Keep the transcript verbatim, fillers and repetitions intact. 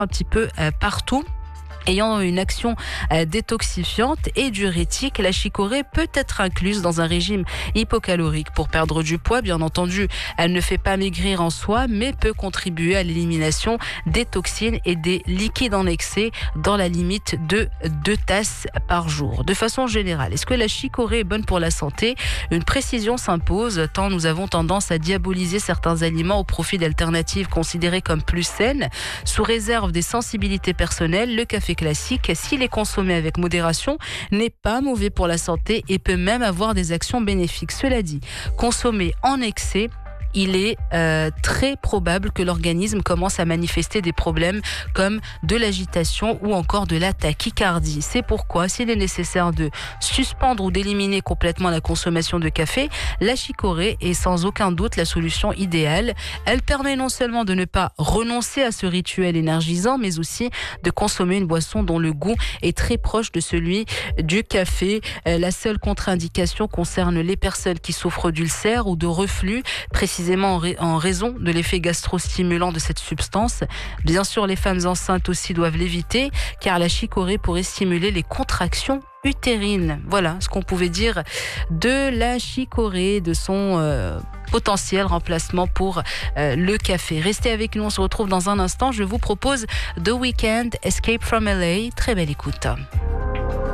un petit peu euh, partout. Ayant une action euh, détoxifiante et diurétique, la chicorée peut être incluse dans un régime hypocalorique pour perdre du poids. Bien entendu, elle ne fait pas maigrir en soi, mais peut contribuer à l'élimination des toxines et des liquides en excès dans la limite de deux tasses par jour. De façon générale, est-ce que la chicorée est bonne pour la santé ? Une précision s'impose, tant nous avons tendance à diaboliser certains aliments au profit d'alternatives considérées comme plus saines. Sous réserve des sensibilités personnelles, le café classique, s'il est consommé avec modération, n'est pas mauvais pour la santé et peut même avoir des actions bénéfiques. Cela dit, consommer en excès, il est euh, très probable que l'organisme commence à manifester des problèmes comme de l'agitation ou encore de la tachycardie. C'est pourquoi, s'il est nécessaire de suspendre ou d'éliminer complètement la consommation de café, la chicorée est sans aucun doute la solution idéale. Elle permet non seulement de ne pas renoncer à ce rituel énergisant, mais aussi de consommer une boisson dont le goût est très proche de celui du café. Euh, la seule contre-indication concerne les personnes qui souffrent d'ulcères ou de reflux, précisément en raison de l'effet gastro-stimulant de cette substance. Bien sûr, les femmes enceintes aussi doivent l'éviter, car la chicorée pourrait stimuler les contractions utérines. Voilà ce qu'on pouvait dire de la chicorée, de son euh, potentiel remplacement pour euh, le café. Restez avec nous, on se retrouve dans un instant. Je vous propose The Weeknd, Escape from L A. Très belle écoute.